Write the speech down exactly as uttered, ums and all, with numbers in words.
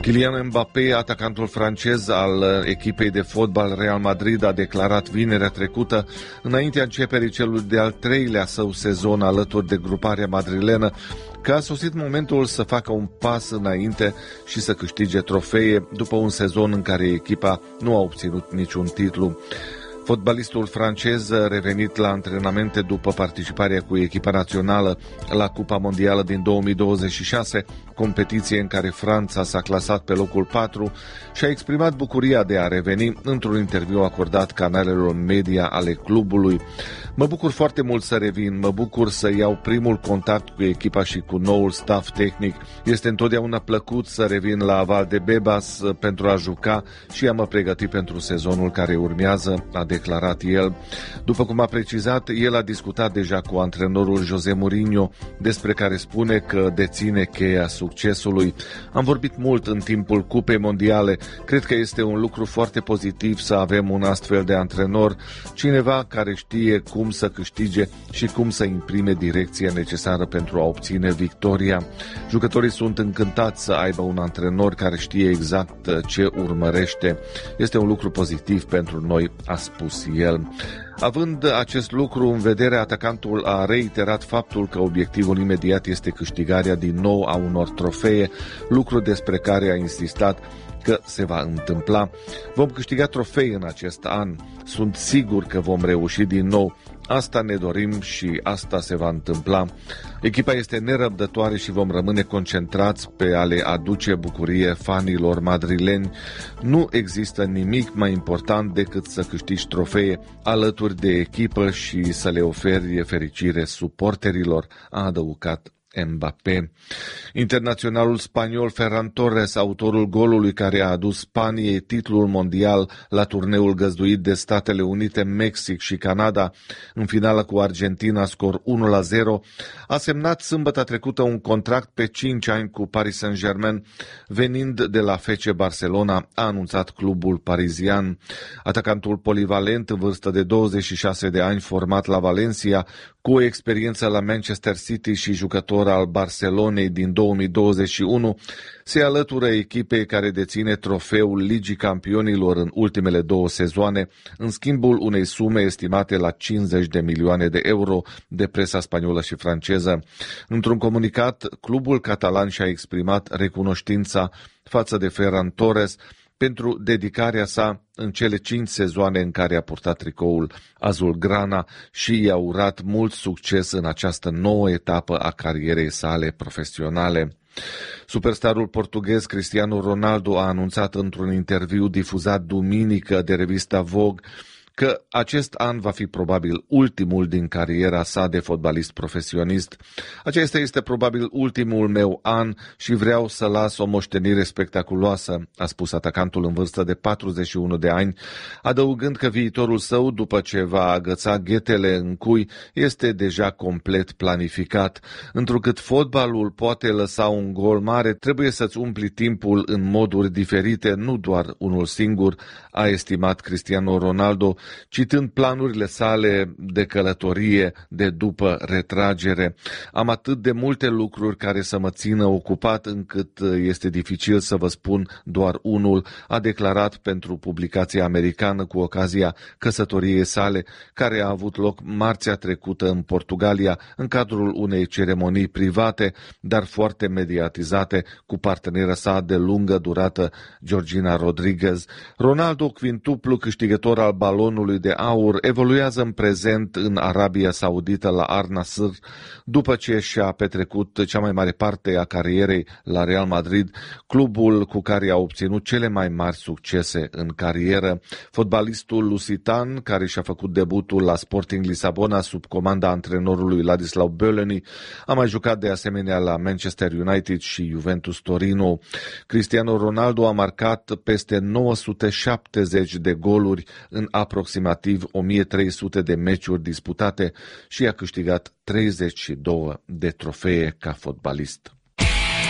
Kylian Mbappé, atacantul francez al echipei de fotbal Real Madrid, a declarat vinerea trecută, înaintea începerii celui de-al treilea său sezon alături de gruparea madrilenă, că a sosit momentul să facă un pas înainte și să câștige trofee după un sezon în care echipa nu a obținut niciun titlu. Fotbalistul francez, revenit la antrenamente după participarea cu echipa națională la Cupa Mondială din două mii douăzeci și șase, competiție în care Franța s-a clasat pe locul patru, și-a exprimat bucuria de a reveni într-un interviu acordat canalelor media ale clubului. Mă bucur foarte mult să revin, mă bucur să iau primul contact cu echipa și cu noul staff tehnic. Este întotdeauna plăcut să revin la Valdebebas pentru a juca și a mă pregăti pentru sezonul care urmează, a declarat el. După cum a precizat, el a discutat deja cu antrenorul José Mourinho, despre care spune că deține cheia succesului. Am vorbit mult în timpul Cupei Mondiale. Cred că este un lucru foarte pozitiv să avem un astfel de antrenor, cineva care știe cum să câștige și cum să imprime direcția necesară pentru a obține victoria. Jucătorii sunt încântați să aibă un antrenor care știe exact ce urmărește. Este un lucru pozitiv pentru noi, a spus el. Având acest lucru în vedere, atacantul a reiterat faptul că obiectivul imediat este câștigarea din nou a unor trofee, lucru despre care a insistat că se va întâmpla. Vom câștiga trofei în acest an. Sunt sigur că vom reuși din nou. Asta ne dorim și asta se va întâmpla. Echipa este nerăbdătoare și vom rămâne concentrați pe a le aduce bucurie fanilor madrileni. Nu există nimic mai important decât să câștigi trofee alături de echipă și să le oferi fericire suporterilor, a adăugat Mbappé. Internaționalul spaniol Ferran Torres, autorul golului care a adus Spaniei titlul mondial la turneul găzduit de Statele Unite, Mexic și Canada în finală cu Argentina, scor unu la zero, a semnat sâmbătă trecută un contract pe cinci ani cu Paris Saint-Germain, venind de la F C Barcelona, a anunțat clubul parizian. Atacantul polivalent, în vârstă de douăzeci și șase de ani, format la Valencia, cu o experiență la Manchester City și jucător al Barcelonei din două mii douăzeci și unu, se alătură echipei care deține trofeul Ligii Campionilor în ultimele două sezoane, în schimbul unei sume estimate la cincizeci de milioane de euro de presa spaniolă și franceză. Într-un comunicat, clubul catalan și-a exprimat recunoștința față de Ferran Torres pentru dedicarea sa în cele cinci sezoane în care a purtat tricoul azulgrana și i-a urat mult succes în această nouă etapă a carierei sale profesionale. Superstarul portughez Cristiano Ronaldo a anunțat într-un interviu difuzat duminică de revista Vogue că acest an va fi probabil ultimul din cariera sa de fotbalist profesionist. Acesta este probabil ultimul meu an și vreau să las o moștenire spectaculoasă, a spus atacantul în vârstă de patruzeci și unu de ani, adăugând că viitorul său, după ce va agăța ghetele în cui, este deja complet planificat. Întrucât fotbalul poate lăsa un gol mare, trebuie să-ți umpli timpul în moduri diferite, nu doar unul singur, a estimat Cristiano Ronaldo, citând planurile sale de călătorie de după retragere. Am atât de multe lucruri care să mă țină ocupat încât este dificil să vă spun doar unul, a declarat pentru publicația americană cu ocazia căsătoriei sale, care a avut loc marțea trecută în Portugalia, în cadrul unei ceremonii private, dar foarte mediatizate, cu partenera sa de lungă durată, Georgina Rodriguez. Ronaldo, quintuplu câștigător al balonului de aur, evoluează în prezent în Arabia Saudită la Al Nassr, după ce și-a petrecut cea mai mare parte a carierei la Real Madrid, clubul cu care a obținut cele mai mari succese în carieră. Fotbalistul lusitan, care și-a făcut debutul la Sporting Lisabona sub comanda antrenorului Ladislau Bölöni, a mai jucat de asemenea la Manchester United și Juventus Torino. Cristiano Ronaldo a marcat peste nouă sute șaptezeci de goluri în aproximativ o mie trei sute de meciuri disputate și a câștigat treizeci și două de trofee ca fotbalist.